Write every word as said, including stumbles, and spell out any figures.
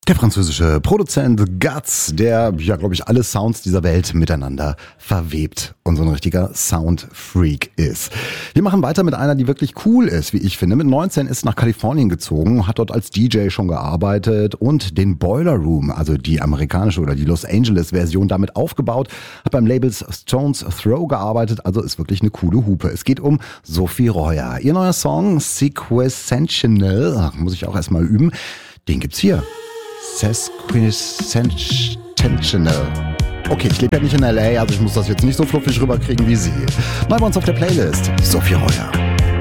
Der französische Produzent Guts, der, ja, glaube ich, alle Sounds dieser Welt miteinander verwebt und so ein richtiger Soundfreak ist. Wir machen weiter mit einer, die wirklich cool ist, wie ich finde. Mit neunzehn ist nach Kalifornien gezogen, hat dort als D J schon gearbeitet und den Boiler Room, also die amerikanische oder die Los Angeles Version, damit aufgebaut, hat beim Label Stones Throw gearbeitet, also ist wirklich eine coole Hupe. Es geht um Sophie Royer. Ihr neuer Song, Sequentional, muss ich auch erstmal üben, den gibt's hier. Sesquicentennial. Okay, ich lebe ja nicht in L A, also ich muss das jetzt nicht so fluffig rüberkriegen wie Sie. Mal bei uns auf der Playlist. Sophie Royer.